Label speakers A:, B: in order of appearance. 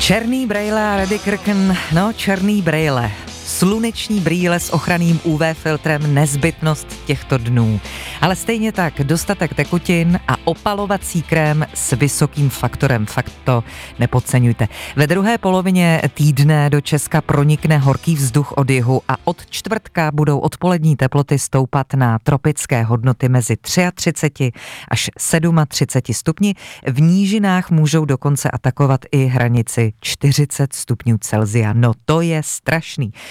A: Černý brejle a Reddy Kirken, černý brejle. Sluneční brýle s ochranným UV filtrem, nezbytnost těchto dnů. Ale stejně tak dostatek tekutin a opalovací krém s vysokým faktorem. Fakt to nepodceňujte. Ve druhé polovině týdne do Česka pronikne horký vzduch od jihu a od čtvrtka budou odpolední teploty stoupat na tropické hodnoty mezi 33 až 37 stupni. V nížinách můžou dokonce atakovat i hranici 40 stupňů Celsia. No to je strašný.